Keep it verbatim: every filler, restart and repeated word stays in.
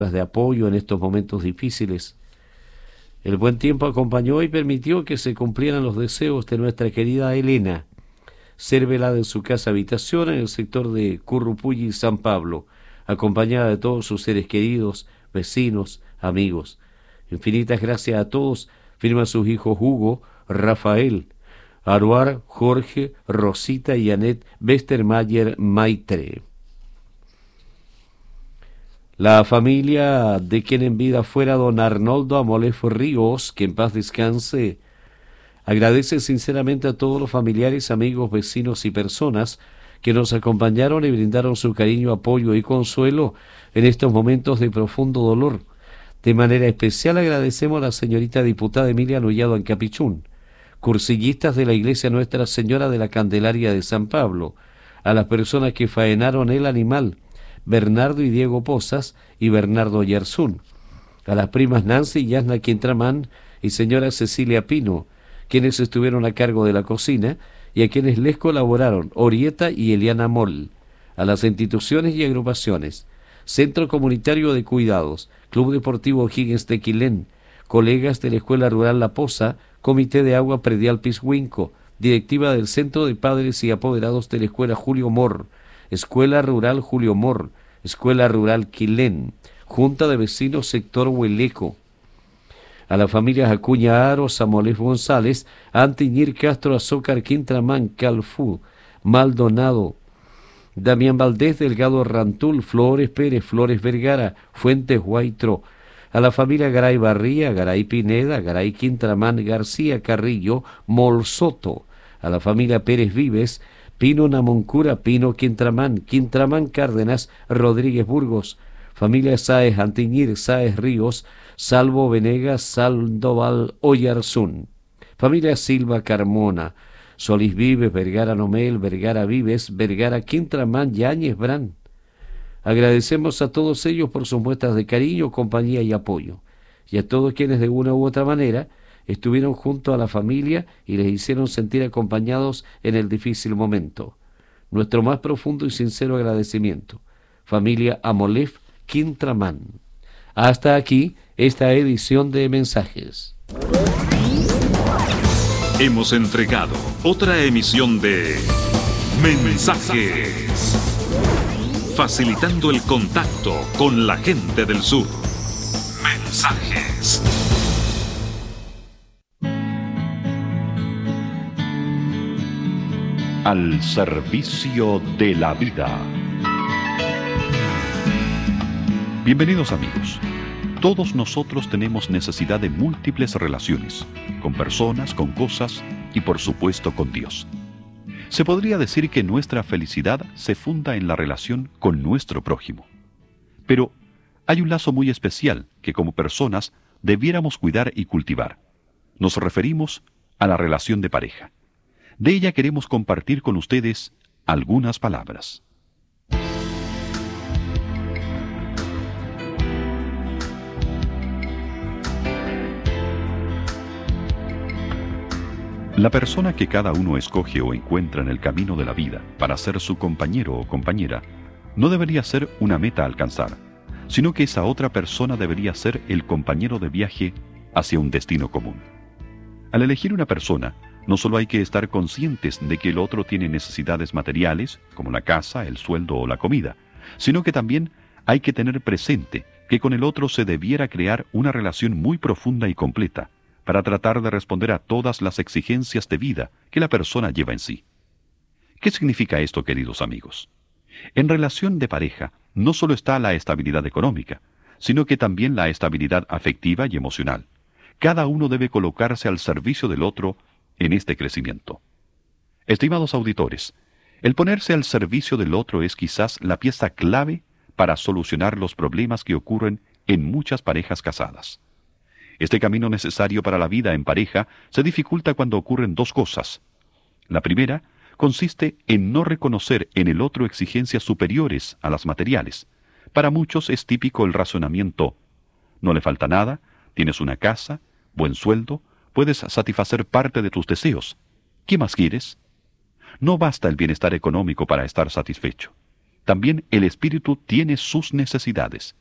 de apoyo en estos momentos difíciles. El buen tiempo acompañó y permitió que se cumplieran los deseos de nuestra querida Elena, ser velada en su casa habitación en el sector de Currupulli, San Pablo, acompañada de todos sus seres queridos, vecinos, amigos. Infinitas gracias a todos, firman sus hijos Hugo, Rafael, Aruar, Jorge, Rosita y Annette Westermayer Maitre. La familia de quien en vida fuera don Arnoldo Amolef Ríos, que en paz descanse, agradece sinceramente a todos los familiares, amigos, vecinos y personas que nos acompañaron y brindaron su cariño, apoyo y consuelo en estos momentos de profundo dolor. De manera especial agradecemos a la señorita diputada Emilia Nullado Ancapichún, cursillistas de la Iglesia Nuestra Señora de la Candelaria de San Pablo, a las personas que faenaron el animal, Bernardo y Diego Pozas y Bernardo Yarzún, a las primas Nancy y Yasna Quintramán y señora Cecilia Pino, quienes estuvieron a cargo de la cocina, y a quienes les colaboraron Orieta y Eliana Moll, a las instituciones y agrupaciones, Centro Comunitario de Cuidados, Club Deportivo Higgins de Quilén, colegas de la Escuela Rural La Poza, Comité de Agua Predial Pishuinco, directiva del Centro de Padres y Apoderados de la Escuela Julio Mor, Escuela Rural Julio Mor, Escuela Rural Quilén, Junta de Vecinos Sector Hueleco, a las familias Acuña Aro, Samolés González, Antiñir Castro, Azócar, Quintramán, Calfú, Maldonado, Damián Valdés, Delgado Rantul, Flores Pérez, Flores Vergara, Fuentes Huaytro, a la familia Garay Barría, Garay Pineda, Garay Quintramán, García Carrillo, Molsoto, a la familia Pérez Vives, Pino Namoncura, Pino Quintramán, Quintramán Cárdenas, Rodríguez Burgos, familia Sáez Antiñir, Sáez Ríos, Salvo Venegas, Sandoval Oyarzún, familia Silva Carmona, Solís Vives, Vergara Nomel, Vergara Vives, Vergara Quintramán, Yáñez Brán. Agradecemos a todos ellos por sus muestras de cariño, compañía y apoyo, y a todos quienes de una u otra manera estuvieron junto a la familia y les hicieron sentir acompañados en el difícil momento. Nuestro más profundo y sincero agradecimiento. Familia Amolef Quintramán. Hasta aquí esta edición de Mensajes. Hemos entregado otra emisión de Mensajes, facilitando el contacto con la gente del sur. Mensajes. Al servicio de la vida. Bienvenidos amigos. Todos nosotros tenemos necesidad de múltiples relaciones, con personas, con cosas y por supuesto con Dios. Se podría decir que nuestra felicidad se funda en la relación con nuestro prójimo. Pero hay un lazo muy especial que como personas debiéramos cuidar y cultivar. Nos referimos a la relación de pareja. De ella queremos compartir con ustedes algunas palabras. La persona que cada uno escoge o encuentra en el camino de la vida para ser su compañero o compañera no debería ser una meta a alcanzar, sino que esa otra persona debería ser el compañero de viaje hacia un destino común. Al elegir una persona, no solo hay que estar conscientes de que el otro tiene necesidades materiales, como la casa, el sueldo o la comida, sino que también hay que tener presente que con el otro se debiera crear una relación muy profunda y completa, para tratar de responder a todas las exigencias de vida que la persona lleva en sí. ¿Qué significa esto, queridos amigos? En relación de pareja, no solo está la estabilidad económica, sino que también la estabilidad afectiva y emocional. Cada uno debe colocarse al servicio del otro en este crecimiento. Estimados auditores, el ponerse al servicio del otro es quizás la pieza clave para solucionar los problemas que ocurren en muchas parejas casadas. Este camino necesario para la vida en pareja se dificulta cuando ocurren dos cosas. La primera consiste en no reconocer en el otro exigencias superiores a las materiales. Para muchos es típico el razonamiento: no le falta nada, tienes una casa, buen sueldo, puedes satisfacer parte de tus deseos. ¿Qué más quieres? No basta el bienestar económico para estar satisfecho. También el espíritu tiene sus necesidades.